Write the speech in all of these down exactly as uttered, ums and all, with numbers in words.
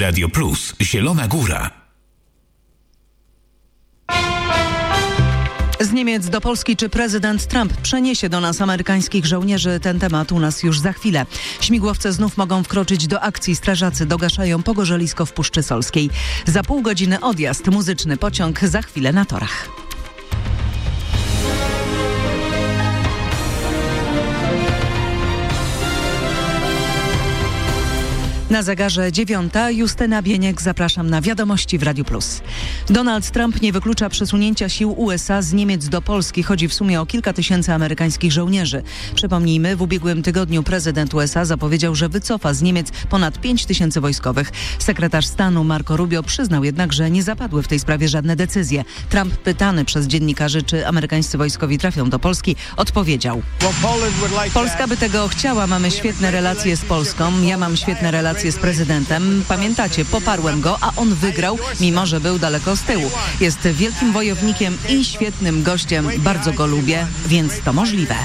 Radio Plus Zielona Góra. Z Niemiec do Polski, czy prezydent Trump przeniesie do nas amerykańskich żołnierzy? Ten temat u nas już za chwilę. Śmigłowce znów mogą wkroczyć do akcji. Strażacy dogaszają pogorzelisko w Puszczy Solskiej. Za pół godziny odjazd. Muzyczny pociąg za chwilę na torach. Na zegarze dziewiąta. Justyna Bieniek, zapraszam na Wiadomości w Radiu Plus. Donald Trump nie wyklucza przesunięcia sił U S A z Niemiec do Polski. Chodzi w sumie o kilka tysięcy amerykańskich żołnierzy. Przypomnijmy, w ubiegłym tygodniu prezydent U S A zapowiedział, że wycofa z Niemiec ponad pięć tysięcy wojskowych. Sekretarz stanu Marco Rubio przyznał jednak, że nie zapadły w tej sprawie żadne decyzje. Trump, pytany przez dziennikarzy, czy amerykańscy wojskowi trafią do Polski, odpowiedział: Polska by tego chciała, mamy świetne relacje z Polską, ja mam świetne relacje z prezydentem. Pamiętacie, poparłem go, a on wygrał, mimo że był daleko z tyłu. Jest wielkim wojownikiem i świetnym gościem. Bardzo go lubię, więc to możliwe.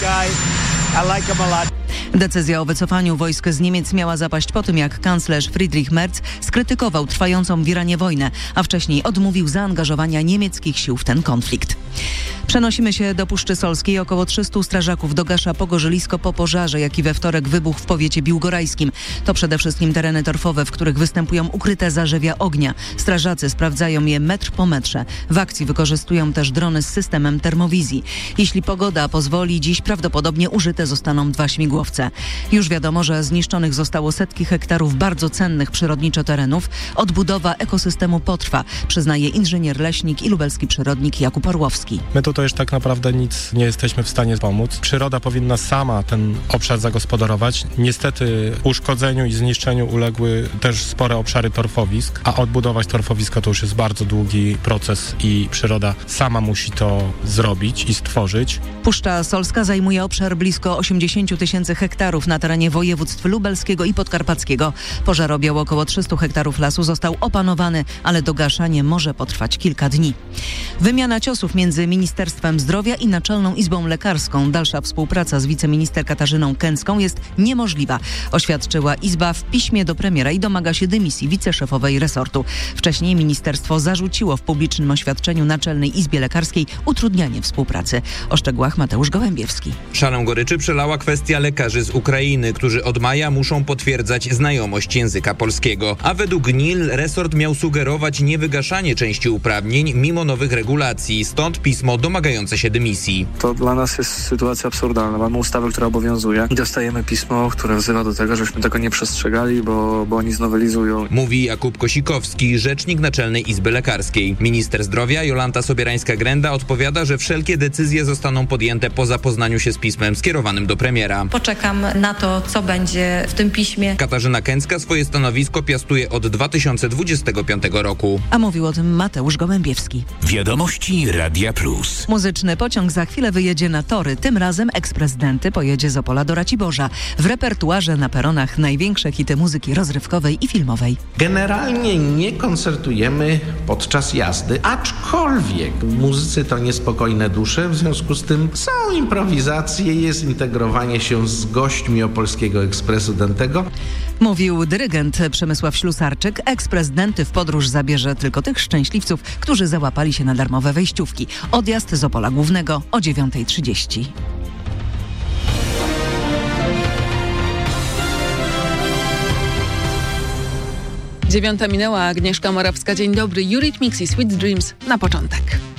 Decyzja o wycofaniu wojsk z Niemiec miała zapaść po tym, jak kanclerz Friedrich Merz skrytykował trwającą w Iranie wojnę, a wcześniej odmówił zaangażowania niemieckich sił w ten konflikt. Przenosimy się do Puszczy Solskiej. Około trzystu strażaków dogasza pogorzelisko po pożarze, jaki we wtorek wybuchł w powiecie biłgorajskim. To przede wszystkim tereny torfowe, w których występują ukryte zarzewia ognia. Strażacy sprawdzają je metr po metrze. W akcji wykorzystują też drony z systemem termowizji. Jeśli pogoda pozwoli, dziś prawdopodobnie użyte zostaną dwa śmigłowce. Już wiadomo, że zniszczonych zostało setki hektarów bardzo cennych przyrodniczo terenów. Odbudowa ekosystemu potrwa, przyznaje inżynier leśnik i lubelski przyrodnik Jakub Orłowski. My tutaj już tak naprawdę nic nie jesteśmy w stanie pomóc. Przyroda powinna sama ten obszar zagospodarować. Niestety uszkodzeniu i zniszczeniu uległy też spore obszary torfowisk, a odbudować torfowisko to już jest bardzo długi proces i przyroda sama musi to zrobić i stworzyć. Puszcza Solska zajmuje obszar blisko osiemdziesiąt tysięcy hektarów na terenie województw lubelskiego i podkarpackiego. Pożarobiał około trzysta hektarów lasu został opanowany, ale dogaszanie może potrwać kilka dni. Wymiana ciosów między Ministerstwem Zdrowia i Naczelną Izbą Lekarską. Dalsza współpraca z wiceminister Katarzyną Kęcką jest niemożliwa, oświadczyła Izba w piśmie do premiera i domaga się dymisji wiceszefowej resortu. Wcześniej ministerstwo zarzuciło w publicznym oświadczeniu Naczelnej Izbie Lekarskiej utrudnianie współpracy. O szczegółach Mateusz Gołębiewski. Szalą goryczy przelała kwestia lekarzy z Ukrainy, którzy od maja muszą potwierdzać znajomość języka polskiego. A według N I L resort miał sugerować niewygaszanie części uprawnień mimo nowych regulacji. Stąd pismo domagające się dymisji. To dla nas jest sytuacja absurdalna. Mamy ustawę, która obowiązuje i dostajemy pismo, które wzywa do tego, żebyśmy tego nie przestrzegali, bo, bo oni znowelizują. Mówi Jakub Kosikowski, rzecznik Naczelnej Izby Lekarskiej. Minister zdrowia Jolanta Sobierańska-Grenda odpowiada, że wszelkie decyzje zostaną podjęte po zapoznaniu się z pismem skierowanym do premiera. Poczekam na to, co będzie w tym piśmie. Katarzyna Kęcka swoje stanowisko piastuje od dwa tysiące dwudziestego piątego roku. A mówił o tym Mateusz Gołębiewski. Wiadomości Radia Plus. Muzyczny pociąg za chwilę wyjedzie na tory. Tym razem eks-prezydenty pojedzie z Opola do Raciborza. W repertuarze na peronach największe hity muzyki rozrywkowej i filmowej. Generalnie nie koncertujemy podczas jazdy, aczkolwiek muzycy to niespokojne dusze, w związku z tym są improwizacje, jest integrowanie się z gośćmi Opolskiego Ekspresu Dentego. Mówił dyrygent Przemysław Ślusarczyk. Eks-prezydenty w podróż zabierze tylko tych szczęśliwców, którzy załapali się na darmowe wejściówki. Odjazd z Opola Głównego o dziewiąta trzydzieści. Dziewiąta minęła, Agnieszka Morawska. Dzień dobry. Eurythmics i Sweet Dreams na początek.